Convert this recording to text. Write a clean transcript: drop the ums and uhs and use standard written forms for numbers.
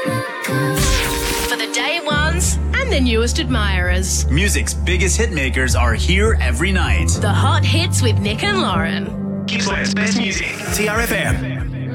For the day ones and the newest admirers. Music's biggest hit makers are here every night. The hot hits with Nick and Lauren. Gippsland's best music. TRFM.